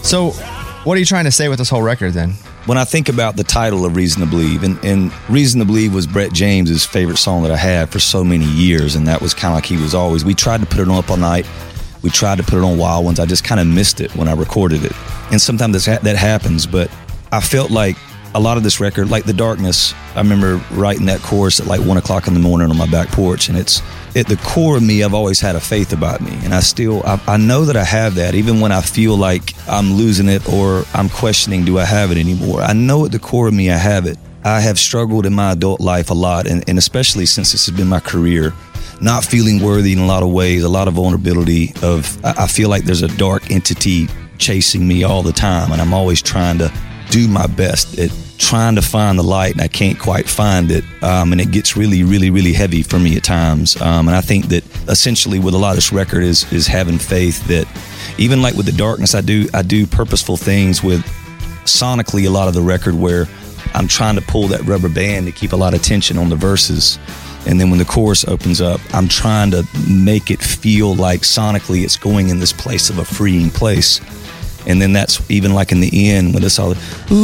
So, what are you trying to say with this whole record then? When I think about the title of Reason to Believe, and Reason to Believe was Brett James's favorite song that I had for so many years, and that was kind of like he was always, we tried to put it on Up All Night, we tried to put it on Wild Ones, I just kind of missed it when I recorded it. And sometimes that happens, but I felt like a lot of this record, like The Darkness, I remember writing that chorus at like 1 o'clock in the morning on my back porch, and at the core of me, I've always had a faith about me, and I know that I have that, even when I feel like I'm losing it or I'm questioning, do I have it anymore? I know at the core of me I have it. I have struggled in my adult life a lot, and especially since this has been my career, not feeling worthy in a lot of ways, a lot of vulnerability I feel like there's a dark entity chasing me all the time, and I'm always trying to do my best at trying to find the light, and I can't quite find it, and it gets really, really, really heavy for me at times, and I think that essentially with a lot of this record is having faith that even like with The Darkness, I do purposeful things with sonically a lot of the record where I'm trying to pull that rubber band to keep a lot of tension on the verses, and then when the chorus opens up, I'm trying to make it feel like sonically it's going in this place of a freeing place. And then that's even like in the end when it's all,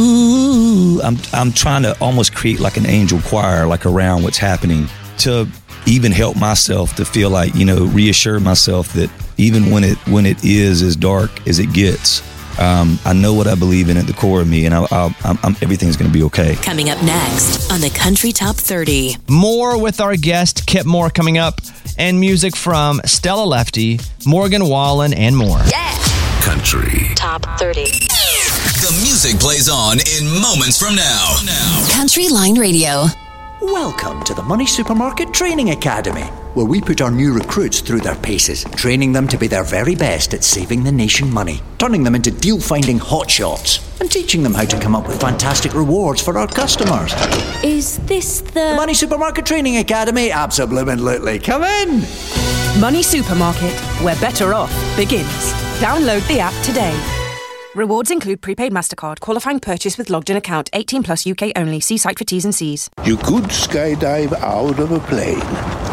ooh, I'm trying to almost create like an angel choir, like around what's happening, to even help myself to feel like, reassure myself that even when it is as dark as it gets, I know what I believe in at the core of me, and everything's going to be okay. Coming up next on the Country Top 30. More with our guest, Kip Moore, coming up, and music from Stella Lefty, Morgan Wallen, and more. Yeah! Country Top 30. The music plays on in moments from now. Country Line Radio. Welcome to the Money Supermarket Training Academy, where we put our new recruits through their paces, training them to be their very best at saving the nation money, turning them into deal-finding hotshots, and teaching them how to come up with fantastic rewards for our customers. Is this The Money Supermarket Training Academy? Absolutely. Come in! Money Supermarket, where better off begins. Download the app today. Rewards include prepaid MasterCard, qualifying purchase with logged-in account, 18 plus UK only. See site for T's and C's. You could skydive out of a plane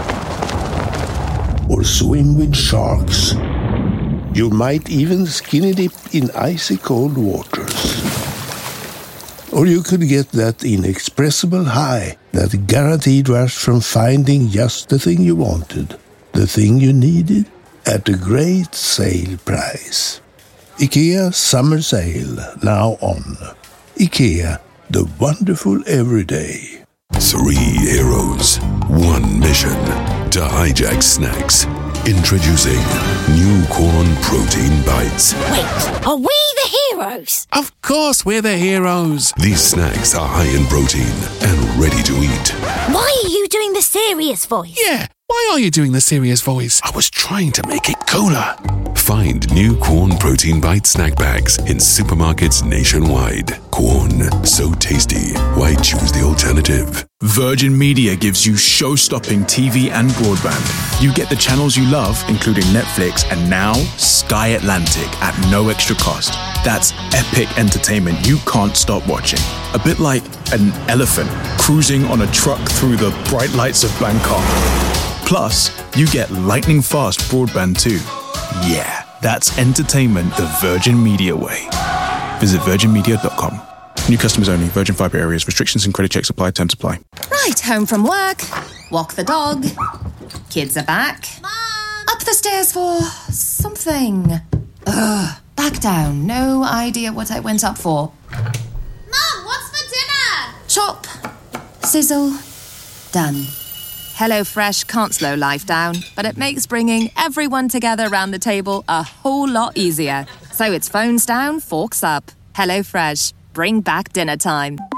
or swim with sharks. You might even skinny dip in icy cold waters. Or you could get that inexpressible high, that guaranteed rush from finding just the thing you wanted, the thing you needed, at a great sale price. IKEA Summer Sale, now on. IKEA, the wonderful everyday. 3 heroes, 1 mission to hijack snacks. Introducing new corn protein bites. Wait, are we the heroes? Of course we're the heroes. These snacks are high in protein and ready to eat. Why are you doing the serious voice? Yeah, why are you doing the serious voice? I was trying to make it cooler. Find new Corn Protein Bite snack bags in supermarkets nationwide. Corn, so tasty. Why choose the alternative? Virgin Media gives you show-stopping TV and broadband. You get the channels you love, including Netflix, and now Sky Atlantic at no extra cost. That's epic entertainment you can't stop watching. A bit like an elephant cruising on a truck through the bright lights of Bangkok. Plus, you get lightning-fast broadband too. Yeah, that's entertainment the Virgin Media way. Visit virginmedia.com. New customers only. Virgin Fibre areas. Restrictions and credit checks apply. Terms apply. Right, home from work. Walk the dog. Kids are back. Mom! Up the stairs for something. Back down. No idea what I went up for. Mom, what's for dinner? Chop. Sizzle. Done. HelloFresh can't slow life down, but it makes bringing everyone together around the table a whole lot easier. So it's phones down, forks up. HelloFresh. Bring back dinner time.